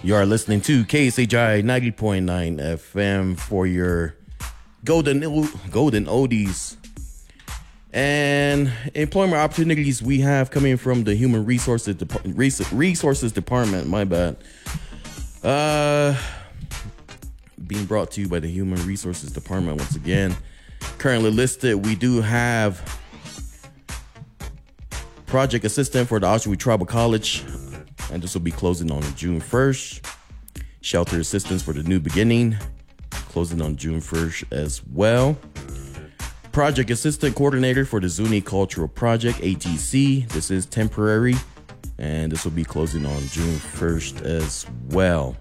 You are listening to KSHI 90.9 FM for your golden oldies and employment opportunities we have coming from the Human Resources Department. My bad. Being brought to you by the Human Resources Department once again. Currently listed, we do have project assistant for the Oshawa Tribal College, and this will be closing on June 1st. Shelter assistance for the New Beginning, closing on June 1st as well. Project assistant coordinator for the Zuni Cultural Project, ATC. This is temporary, and this will be closing on June 1st as well.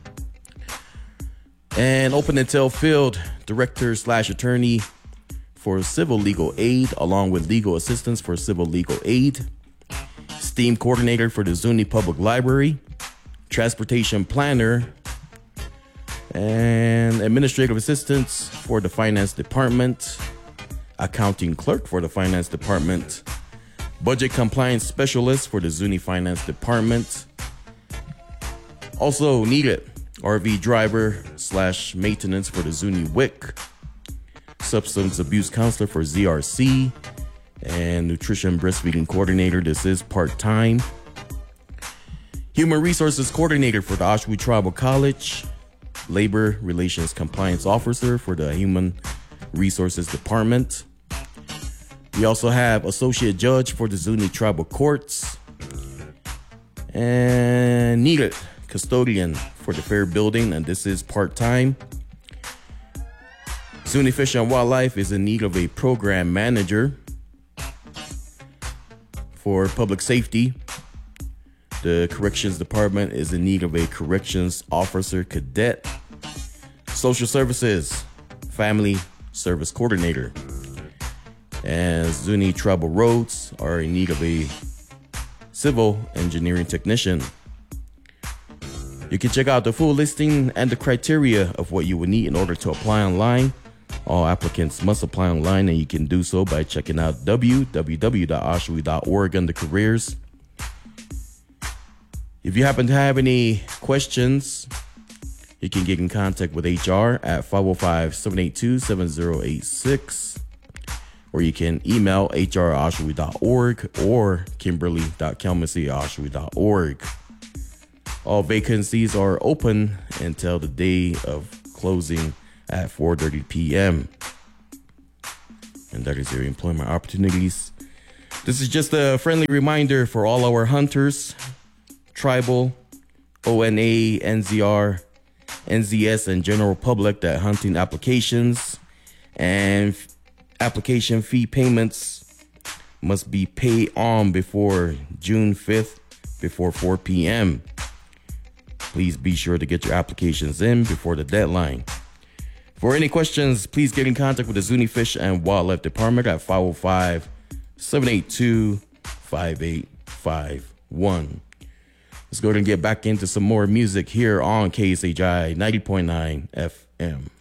And Open Intel Field director / attorney for civil legal aid, along with legal assistance for civil legal aid. STEAM coordinator for the Zuni Public Library, transportation planner, and administrative assistants for the finance department, accounting clerk for the finance department, budget compliance specialist for the Zuni finance department. Also needed RV driver / maintenance for the Zuni WIC, substance abuse counselor for ZRC, and nutrition breastfeeding coordinator. This is part-time. Human resources coordinator for the Oshawa Tribal College, labor relations compliance officer for the Human Resources Department. We also have associate judge for the Zuni Tribal Courts, and needed custodian for the fair building, and this is part-time. Zuni Fish and Wildlife is in need of a program manager. For public safety, the corrections department is in need of a corrections officer cadet. Social services, family service coordinator. And Zuni Tribal Roads are in need of a civil engineering technician. You can check out the full listing and the criteria of what you would need in order to apply online. All applicants must apply online, and you can do so by checking out www.oshawa.org under careers. If you happen to have any questions, you can get in contact with HR at 505-782-7086, or you can email hr@oshawa.org or kimberly.kelmacy@oshawa.org. All vacancies are open until the day of closing at 4:30 p.m. And that is your employment opportunities. This is just a friendly reminder for all our hunters, tribal, ONA, NZR, NZS, and general public that hunting applications and application fee payments must be paid on before June 5th before 4 p.m. Please be sure to get your applications in before the deadline. For any questions, please get in contact with the Zuni Fish and Wildlife Department at 505-782-5851. Let's go ahead and get back into some more music here on KSHI 90.9 FM.